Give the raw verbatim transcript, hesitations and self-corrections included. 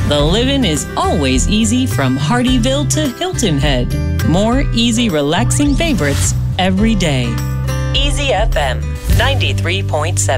The living is always easy from Hardyville to Hilton Head. More easy, relaxing favorites every day. Easy F M ninety-three point seven.